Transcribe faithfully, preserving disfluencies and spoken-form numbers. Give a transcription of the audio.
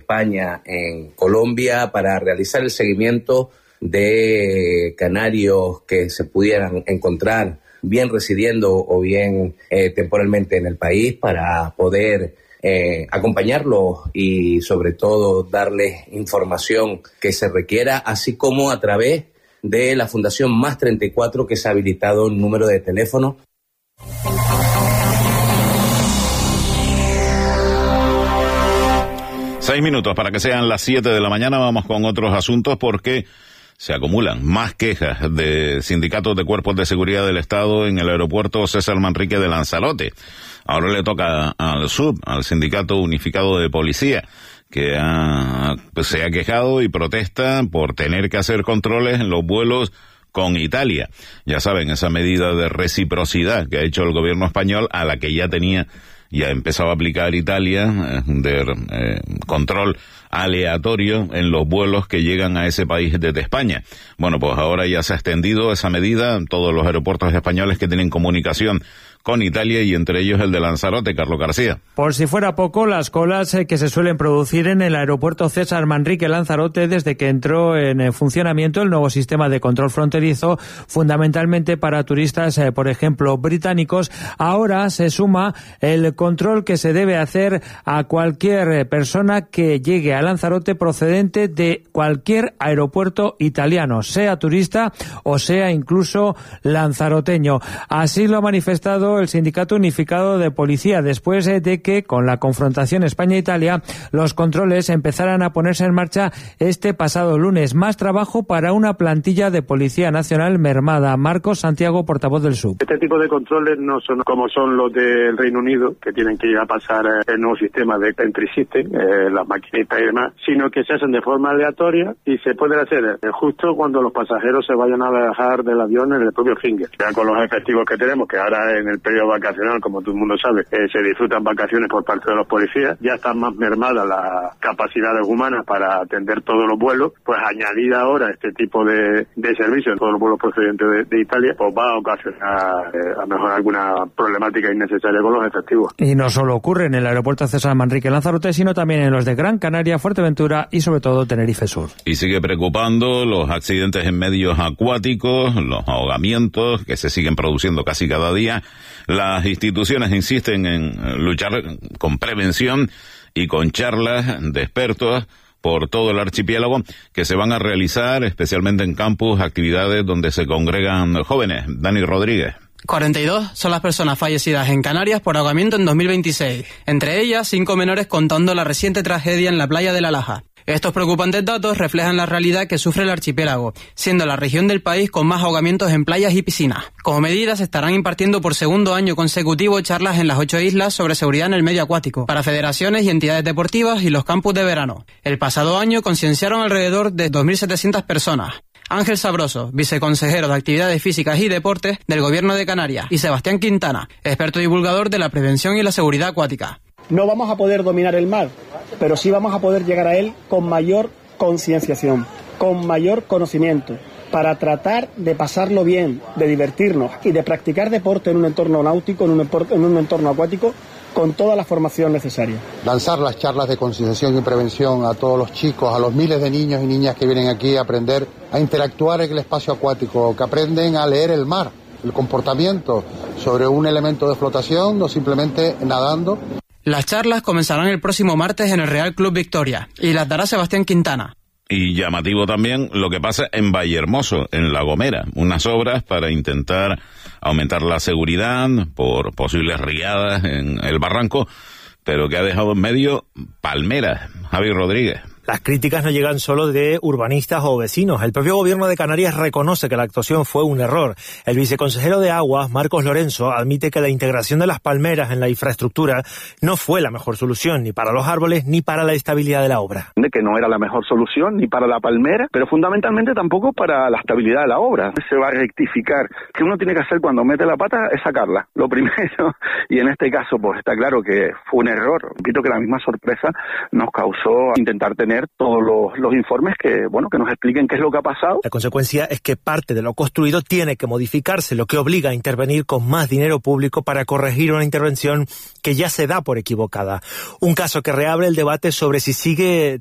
España en Colombia para realizar el seguimiento de canarios que se pudieran encontrar bien residiendo o bien eh, temporalmente en el país, para poder eh, acompañarlos y sobre todo darles información que se requiera, así como a través de la Fundación Más treinta y cuatro, que se ha habilitado un número de teléfono. Seis minutos para que sean las siete de la mañana. Vamos con otros asuntos porque se acumulan más quejas de sindicatos de cuerpos de seguridad del Estado en el aeropuerto César Manrique de Lanzarote. Ahora le toca al S U B, al Sindicato Unificado de Policía, que ha, pues, se ha quejado y protesta por tener que hacer controles en los vuelos con Italia. Ya saben, esa medida de reciprocidad que ha hecho el gobierno español, a la que ya tenía, ya empezaba a aplicar Italia, eh, de eh, control aleatorio en los vuelos que llegan a ese país desde España. Bueno, pues ahora ya se ha extendido esa medida en todos los aeropuertos españoles que tienen comunicación con Italia, y entre ellos el de Lanzarote. Carlos García. Por si fuera poco, las colas eh, que se suelen producir en el aeropuerto César Manrique Lanzarote desde que entró en funcionamiento el nuevo sistema de control fronterizo, fundamentalmente para turistas, eh, por ejemplo, británicos, ahora se suma el control que se debe hacer a cualquier persona que llegue a Lanzarote procedente de cualquier aeropuerto italiano, sea turista o sea incluso lanzaroteño. Así lo ha manifestado el Sindicato Unificado de Policía, después de que, con la confrontación España-Italia, los controles empezaran a ponerse en marcha este pasado lunes. Más trabajo para una plantilla de Policía Nacional mermada. Marcos Santiago, portavoz del S U B. Este tipo de controles no son como son los del Reino Unido, que tienen que ir a pasar el nuevo sistema de entry system, eh, las maquinitas y demás, sino que se hacen de forma aleatoria y se pueden hacer justo cuando los pasajeros se vayan a bajar del avión en el propio finger. Ya con los efectivos que tenemos, que ahora en el periodo vacacional, como todo el mundo sabe, eh, se disfrutan vacaciones por parte de los policías, ya están más mermadas las capacidades humanas para atender todos los vuelos, pues añadida ahora este tipo de, de servicios en todos los vuelos procedentes de, de Italia, pues va a ocasionar eh, a lo mejor alguna problemática innecesaria con los efectivos. Y no solo ocurre en el aeropuerto César Manrique Lanzarote, sino también en los de Gran Canaria, Fuerteventura y sobre todo Tenerife Sur. Y sigue preocupando los accidentes en medios acuáticos, los ahogamientos que se siguen produciendo casi cada día. Las instituciones insisten en luchar con prevención y con charlas de expertos por todo el archipiélago que se van a realizar, especialmente en campus, actividades donde se congregan jóvenes. Dani Rodríguez. cuarenta y dos son las personas fallecidas en Canarias por ahogamiento en dos mil veintiséis. Entre ellas, cinco menores, contando la reciente tragedia en la playa de La Laja. Estos preocupantes datos reflejan la realidad que sufre el archipiélago, siendo la región del país con más ahogamientos en playas y piscinas. Como medida, se estarán impartiendo por segundo año consecutivo charlas en las ocho islas sobre seguridad en el medio acuático, para federaciones y entidades deportivas y los campus de verano. El pasado año concienciaron alrededor de dos mil setecientas personas. Ángel Sabroso, viceconsejero de Actividades Físicas y Deportes del Gobierno de Canarias, y Sebastián Quintana, experto divulgador de la prevención y la seguridad acuática. No vamos a poder dominar el mar, pero sí vamos a poder llegar a él con mayor concienciación, con mayor conocimiento, para tratar de pasarlo bien, de divertirnos y de practicar deporte en un entorno náutico, en un, en un entorno acuático, con toda la formación necesaria. Lanzar las charlas de concienciación y prevención a todos los chicos, a los miles de niños y niñas que vienen aquí a aprender a interactuar en el espacio acuático, que aprenden a leer el mar, el comportamiento sobre un elemento de flotación, no simplemente nadando. Las charlas comenzarán el próximo martes en el Real Club Victoria y las dará Sebastián Quintana. Y llamativo también lo que pasa en Vallehermoso, en La Gomera, unas obras para intentar aumentar la seguridad por posibles riadas en el barranco, pero que ha dejado en medio palmeras. Javi Rodríguez. Las críticas no llegan solo de urbanistas o vecinos. El propio gobierno de Canarias reconoce que la actuación fue un error. El viceconsejero de Aguas, Marcos Lorenzo, admite que la integración de las palmeras en la infraestructura no fue la mejor solución, ni para los árboles ni para la estabilidad de la obra. De que no era la mejor solución ni para la palmera, pero fundamentalmente tampoco para la estabilidad de la obra. Se va a rectificar. Que uno tiene que hacer cuando mete la pata es sacarla, lo primero. Y en este caso, pues está claro que fue un error. Repito que la misma sorpresa nos causó intentar tener todos los, los informes que, bueno, que nos expliquen qué es lo que ha pasado. La consecuencia es que parte de lo construido tiene que modificarse, lo que obliga a intervenir con más dinero público para corregir una intervención que ya se da por equivocada. Un caso que reabre el debate sobre si sigue